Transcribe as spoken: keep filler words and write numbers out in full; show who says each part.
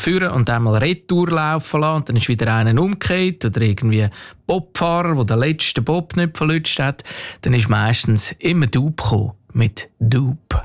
Speaker 1: führen und einmal Retour laufen lassen und dann ist wieder einer umgekehrt oder irgendwie ein Bobfahrer, der den letzten Bob nicht verlutscht hat, dann ist meistens immer Doupe gekommen mit Doupe.